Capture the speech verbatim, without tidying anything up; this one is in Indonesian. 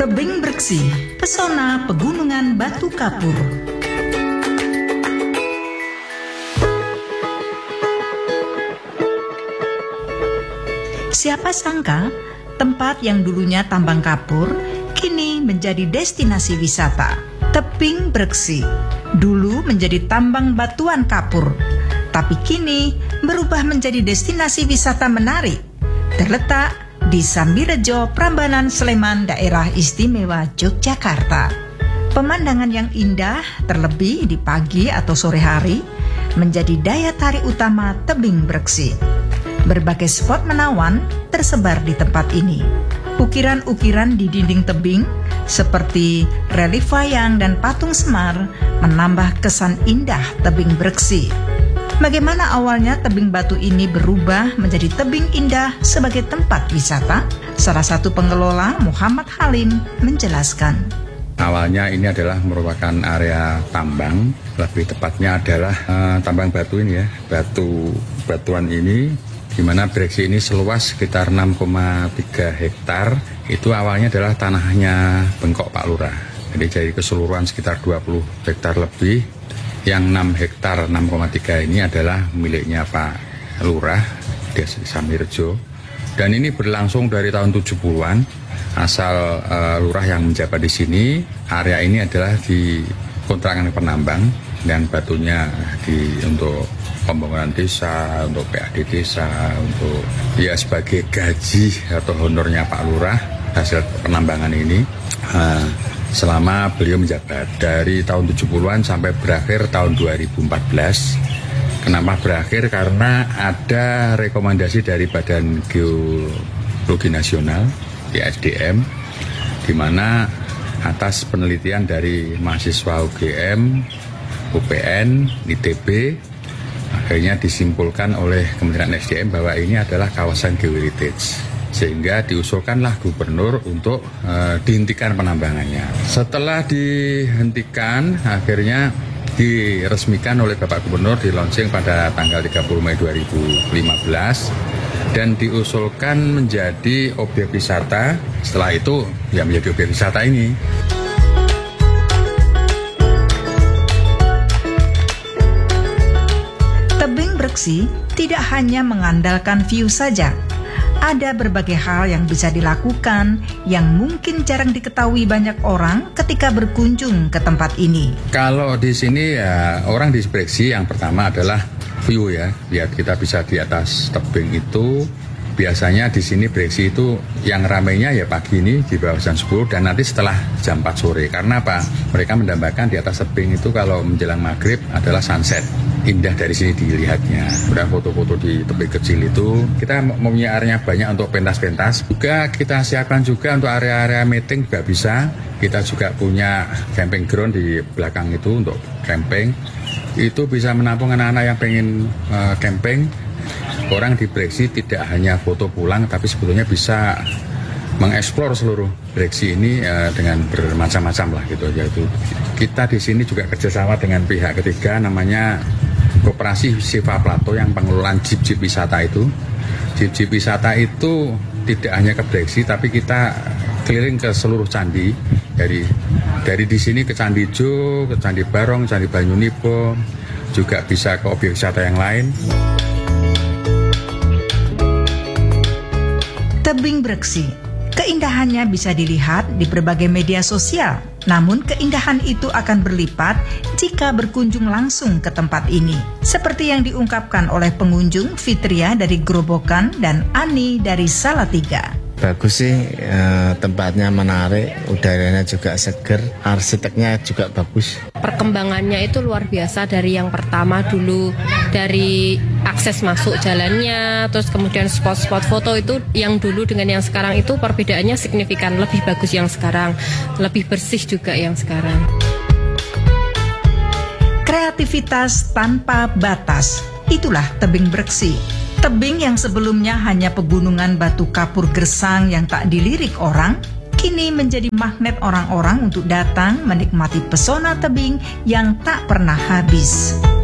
Tebing Breksi, pesona pegunungan Batu Kapur. Siapa sangka tempat yang dulunya tambang kapur kini menjadi destinasi wisata. Tebing Breksi dulu menjadi tambang batuan kapur, tapi kini berubah menjadi destinasi wisata menarik. Terletak di Sambirejo, Prambanan, Sleman, daerah istimewa Yogyakarta. Pemandangan yang indah, terlebih di pagi atau sore hari, menjadi daya tarik utama Tebing Breksi. Berbagai spot menawan tersebar di tempat ini. Ukiran-ukiran di dinding tebing seperti relief wayang dan patung Semar menambah kesan indah Tebing Breksi. Bagaimana awalnya tebing batu ini berubah menjadi tebing indah sebagai tempat wisata? Salah satu pengelola, Muhammad Halim, menjelaskan. Awalnya ini adalah merupakan area tambang, lebih tepatnya adalah uh, tambang batu ini ya, batu batuan ini, di mana Breksi ini seluas sekitar enam koma tiga hektar. Itu awalnya adalah tanahnya Bengkok Pak Lurah. Jadi dari keseluruhan sekitar dua puluh hektar lebih, yang enam hektar enam koma tiga ini adalah miliknya Pak Lurah Desa Sambirejo. Dan ini berlangsung dari tahun tujuh puluhan, asal uh, lurah yang menjabat di sini. Area ini adalah di kontrakan penambang dan batunya di untuk pembangunan desa, untuk P A D desa, untuk ya sebagai gaji atau honornya Pak Lurah hasil penambangan ini. Uh, selama beliau menjabat dari tahun tujuh puluhan sampai berakhir tahun dua ribu empat belas. Kenapa berakhir? Karena ada rekomendasi dari Badan Geologi Nasional B S D M, di mana atas penelitian dari mahasiswa U G M, U P N, I T B, akhirnya disimpulkan oleh Kementerian S D M bahwa ini adalah kawasan geoheritage. Sehingga diusulkanlah gubernur untuk uh, dihentikan penambangannya. Setelah dihentikan, akhirnya diresmikan oleh Bapak Gubernur, di launching pada tanggal tiga puluh Mei dua ribu lima belas, dan diusulkan menjadi objek wisata. Setelah itu ya menjadi objek wisata ini. Tebing Breksi tidak hanya mengandalkan view saja. Ada berbagai hal yang bisa dilakukan yang mungkin jarang diketahui banyak orang ketika berkunjung ke tempat ini. Kalau di sini ya orang di Breksi yang pertama adalah view ya. Lihat kita bisa di atas tebing itu. Biasanya di sini Breksi itu yang ramainya ya pagi ini di bawah jam sepuluh dan nanti setelah jam empat sore. Karena apa? Mereka mendambakan di atas tebing itu kalau menjelang maghrib adalah sunset. Indah dari sini dilihatnya. Udah foto-foto di tebing kecil itu. Kita mempunyai area banyak untuk pentas-pentas. Juga kita siapkan juga untuk area-area meeting juga bisa. Kita juga punya camping ground di belakang itu untuk camping. Itu bisa menampung anak-anak yang pengen uh, camping. Orang di Breksi tidak hanya foto pulang, tapi sebetulnya bisa mengeksplor seluruh Breksi ini uh, dengan bermacam-macam lah gitu. Yaitu kita di sini juga kerjasama dengan pihak ketiga, namanya Koperasi Siva Plato yang pengelolaan jeep-jeep wisata itu. Jeep-jeep wisata itu tidak hanya ke Breksi, tapi kita keliling ke seluruh candi. Dari dari di sini ke Candi Jo, ke Candi Barong, Candi Banyunipo, juga bisa ke objek wisata yang lain. Tebing Breksi, keindahannya bisa dilihat di berbagai media sosial. Namun keindahan itu akan berlipat jika berkunjung langsung ke tempat ini. Seperti yang diungkapkan oleh pengunjung Fitria dari Grobogan dan Ani dari Salatiga. Bagus sih, eh, tempatnya menarik, udaranya juga seger, arsiteknya juga bagus. Perkembangannya itu luar biasa dari yang pertama dulu, dari akses masuk jalannya, terus kemudian spot-spot foto itu yang dulu dengan yang sekarang itu perbedaannya signifikan, lebih bagus yang sekarang, lebih bersih juga yang sekarang. Kreativitas tanpa batas, itulah Tebing Breksi. Tebing yang sebelumnya hanya pegunungan batu kapur gersang yang tak dilirik orang, kini menjadi magnet orang-orang untuk datang menikmati pesona tebing yang tak pernah habis.